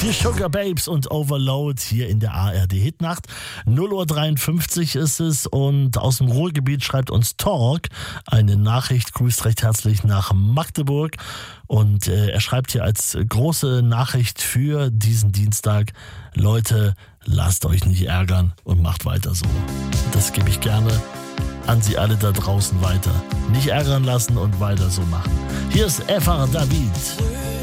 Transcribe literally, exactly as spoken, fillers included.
Die Sugar Babes und Overload hier in der A R D Hitnacht. null Uhr dreiundfünfzig ist es und aus dem Ruhrgebiet schreibt uns Torg eine Nachricht, grüßt recht herzlich nach Magdeburg und äh, er schreibt hier als große Nachricht für diesen Dienstag: Leute, lasst euch nicht ärgern und macht weiter so. Das gebe ich gerne an Sie alle da draußen weiter. Nicht ärgern lassen und weiter so machen. Hier ist Eva David.